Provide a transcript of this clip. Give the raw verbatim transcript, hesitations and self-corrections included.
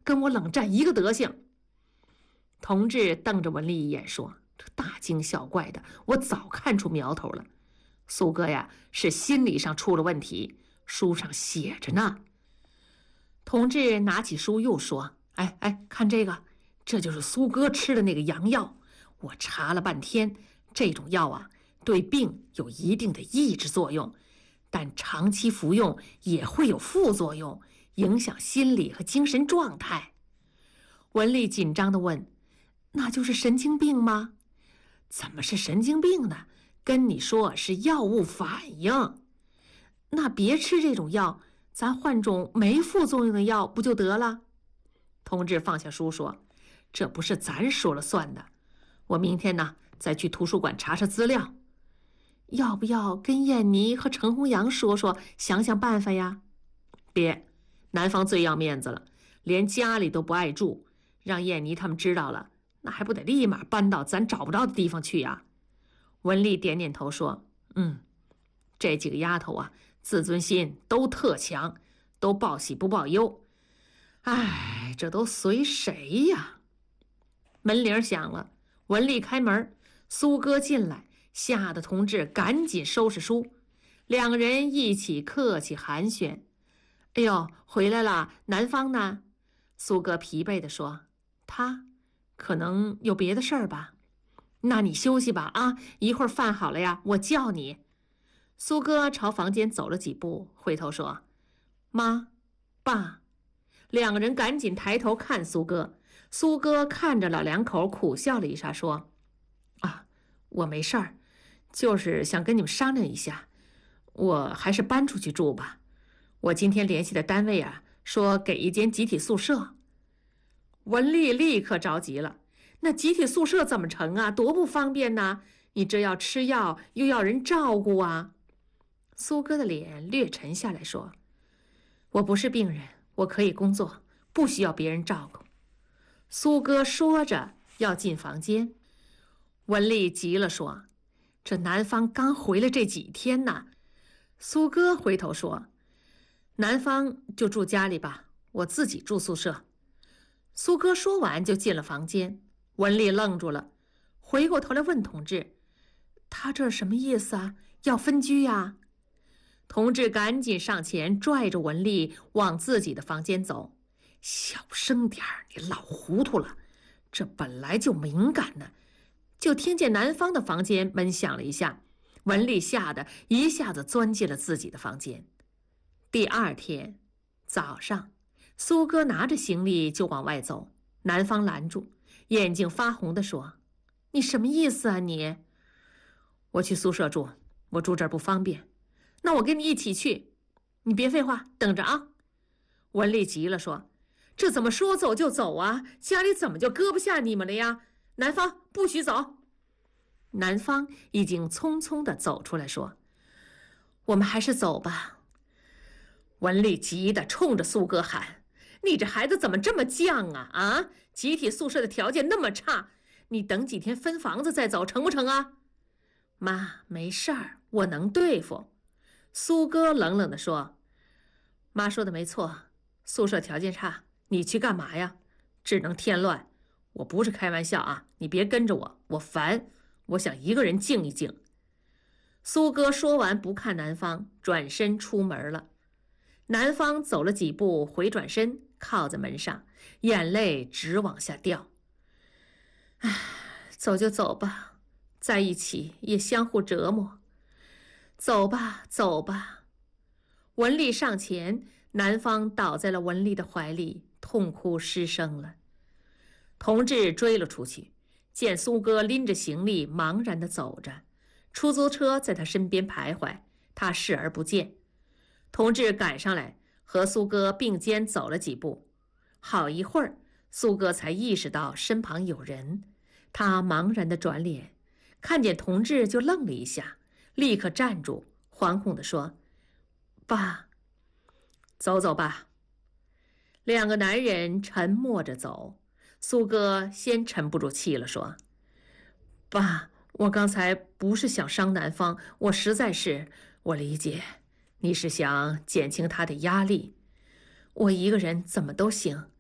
跟我冷战一个德行。同志瞪着文丽一眼说：“这大惊小怪的，我早看出苗头了。苏哥呀，是心理上出了问题，书上写着呢。”同志拿起书又说：“哎哎，看这个，这就是苏哥吃的那个洋药。我查了半天，这种药啊，对病有一定的抑制作用，但长期服用也会有副作用，影响心理和精神状态。”文丽紧张地问：“那就是神经病吗？”“怎么是神经病呢？跟你说是药物反应。那别吃这种药，咱换种没副作用的药不就得了？”同志放下书说：“这不是咱说了算的，我明天呢再去图书馆查查资料。要不要跟燕妮和陈弘阳说说，想想办法呀？”“别，男方最要面子了，连家里都不爱住，让燕妮他们知道了，那还不得立马搬到咱找不着的地方去呀？”文丽点点头说：“嗯，这几个丫头啊，自尊心都特强，都报喜不报忧。哎，这都随谁呀？”门铃响了，文丽开门，苏哥进来，吓得同志赶紧收拾书，两个人一起客气寒暄。“哎呦，回来了，男方呢？”苏哥疲惫地说：“他可能有别的事儿吧。”“那你休息吧啊，一会儿饭好了呀，我叫你。”苏哥朝房间走了几步，回头说：“妈，爸。”两个人赶紧抬头看苏哥。苏哥看着老两口苦笑了一下，说：“啊，我没事儿，就是想跟你们商量一下，我还是搬出去住吧。我今天联系的单位啊，说给一间集体宿舍。”文丽立刻着急了：“那集体宿舍怎么成啊？多不方便呢！你这要吃药，又要人照顾啊！”苏哥的脸略沉下来说：“我不是病人，我可以工作，不需要别人照顾。”苏哥说着要进房间，文丽急了说：“这男方刚回来这几天呢。”苏哥回头说：“男方就住家里吧，我自己住宿舍。”苏哥说完就进了房间。文丽愣住了，回过头来问同志：“他这什么意思啊？要分居呀？”同志赶紧上前拽着文丽往自己的房间走：“小声点儿，你老糊涂了，这本来就敏感呢。”就听见男方的房间门响了一下，文丽吓得一下子钻进了自己的房间。第二天早上，苏哥拿着行李就往外走，男方拦住，眼睛发红地说：“你什么意思啊你？”“我去宿舍住，我住这儿不方便。”“那我跟你一起去。”“你别废话，等着啊！”文丽急了说：“这怎么说走就走啊？家里怎么就搁不下你们了呀？男方不许走！”男方已经匆匆地走出来说：“我们还是走吧。”文丽急得冲着苏哥喊：“你这孩子怎么这么犟啊？啊，集体宿舍的条件那么差，你等几天分房子再走成不成啊？”“妈，没事儿，我能对付。”苏哥冷冷地说：“妈说的没错，宿舍条件差，你去干嘛呀？只能添乱。我不是开玩笑啊，你别跟着我，我烦，我想一个人静一静。”苏哥说完不看男方，转身出门了。男方走了几步，回转身靠在门上，眼泪直往下掉。“唉，走就走吧，在一起也相互折磨。走吧，走吧。”文丽上前，男方倒在了文丽的怀里，痛哭失声了。同志追了出去，见苏哥拎着行李茫然地走着，出租车在他身边徘徊，他视而不见。同志赶上来，和苏哥并肩走了几步，好一会儿，苏哥才意识到身旁有人，他茫然地转脸，看见同志就愣了一下，立刻站住，惶恐地说：“爸。”“走走吧。”两个男人沉默着走。苏哥先沉不住气了，说：“爸，我刚才不是想伤男方，我实在是……我理解，你是想减轻他的压力。我一个人怎么都行，